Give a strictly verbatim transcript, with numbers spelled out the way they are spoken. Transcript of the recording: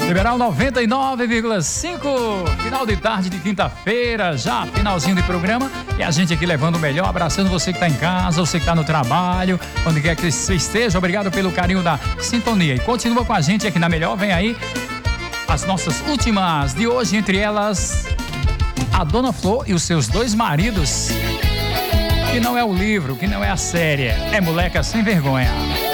Liberal noventa e nove vírgula cinco, final de tarde de quinta-feira, já finalzinho de programa, e a gente aqui levando o melhor, abraçando você que está em casa, você que está no trabalho, onde quer que você esteja. Obrigado pelo carinho da sintonia, e continua com a gente aqui na Melhor. Vem aí as nossas últimas de hoje, entre elas a Dona Flor e os seus dois maridos, que não é o livro, que não é a série, é Moleca Sem Vergonha.